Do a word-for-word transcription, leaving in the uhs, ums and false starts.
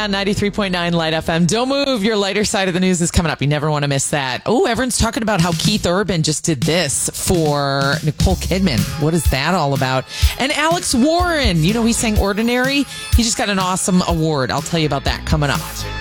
on ninety-three point nine Light F M. Don't move. Your lighter side of the news is coming up. You never want to miss that. Oh, everyone's talking about how Keith Urban just did this for Nicole Kidman. What is that all about? And Alex Warren, you know, he sang Ordinary. He just got an awesome award. I'll tell you about that coming up.